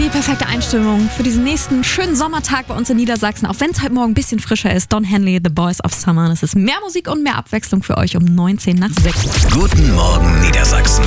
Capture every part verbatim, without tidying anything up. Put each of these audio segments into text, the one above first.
die perfekte Einstimmung für diesen nächsten schönen Sommertag bei uns in Niedersachsen. Auch wenn es heute Morgen ein bisschen frischer ist. Don Henley, The Boys of Summer. Es ist mehr Musik und mehr Abwechslung für euch um neunzehn nach sechs. Guten Morgen Niedersachsen.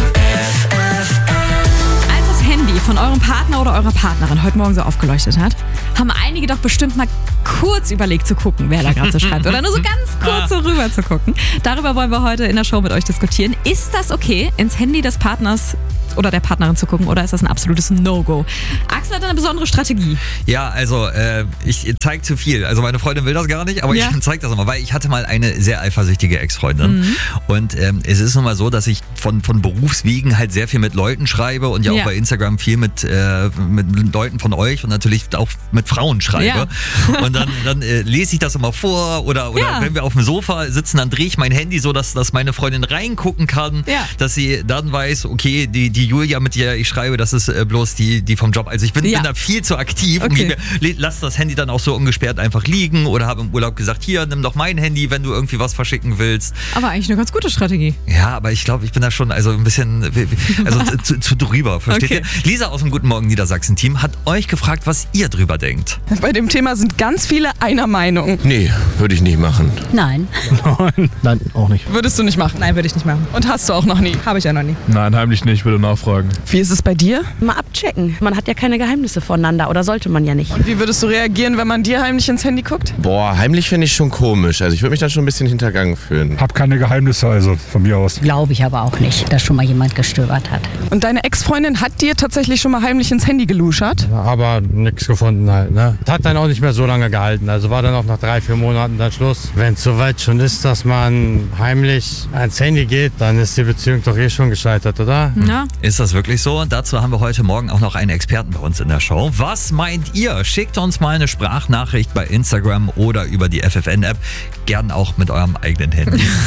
Als das Handy von eurem Partner oder eurer Partnerin heute Morgen so aufgeleuchtet hat, haben einige doch bestimmt mal kurz überlegt zu gucken, wer da gerade so schreibt. Oder nur so ganz kurz so rüber zu gucken. Darüber wollen wir heute in der Show mit euch diskutieren. Ist das okay, ins Handy des Partners oder der Partnerin zu gucken, oder ist das ein absolutes No-Go? Axel hat eine besondere Strategie. Ja, also äh, ich zeige zu viel. Also meine Freundin will das gar nicht, aber ja. ich zeige das immer, weil ich hatte mal eine sehr eifersüchtige Ex-Freundin. Mhm. Und ähm, es ist nun mal so, dass ich von, von Berufswegen halt sehr viel mit Leuten schreibe und ja, ja. auch bei Instagram viel mit, äh, mit Leuten von euch und natürlich auch mit Frauen schreibe. Ja. Und dann, dann äh, lese ich das immer vor oder, oder ja. wenn wir auf dem Sofa sitzen, dann drehe ich mein Handy so, dass, dass meine Freundin reingucken kann, ja. dass sie dann weiß, okay, die, die Julia, mit der ich schreibe, das ist äh, bloß die, die vom Job. Also ich bin, ja. bin da viel zu aktiv okay. und mir, lass das Handy dann auch so ungesperrt einfach liegen oder habe im Urlaub gesagt, hier, nimm doch mein Handy, wenn du irgendwie was verschicken willst. Aber eigentlich eine ganz gute Strategie. Ja, aber ich glaube, ich bin da schon also ein bisschen also zu, zu drüber, versteht okay. ihr? Lisa aus dem Guten Morgen Niedersachsen-Team hat euch gefragt, was ihr drüber denkt. Bei dem Thema sind ganz viele einer Meinung. Nee, würde ich nicht machen. Nein. Nein. Nein, auch nicht. Würdest du nicht machen? Nein, würde ich nicht machen. Und hast du auch noch nie? Habe ich ja noch nie. Nein, heimlich nicht, würde nachfragen. Wie ist es bei dir? Mal abchecken. Man hat ja keine Geheimnisse voneinander oder sollte man ja nicht. Und wie würdest du reagieren, wenn man dir heimlich ins Handy guckt? Boah, heimlich finde ich schon komisch. Also ich würde mich dann schon ein bisschen hintergangen fühlen. Hab keine Geheimnisse, also von mir aus. Glaube ich aber auch nicht, dass schon mal jemand gestöbert hat. Und deine Ex-Freundin hat dir tatsächlich schon mal heimlich ins Handy geluschert? Aber nichts gefunden halt, ne? Hat dann auch nicht mehr so lange gehalten. Also war dann auch nach drei, vier Monaten dann Schluss. Wenn es soweit schon ist, dass man heimlich ans Handy geht, dann ist die Beziehung doch eh schon gescheitert, oder? Ja. Ist das wirklich so? Dazu haben wir heute Morgen auch noch einen Experten bei uns in der Show. Was meint ihr? Schickt uns mal eine Sprachnachricht bei Instagram oder über die F F N-App. Gern auch mit eurem eigenen Handy.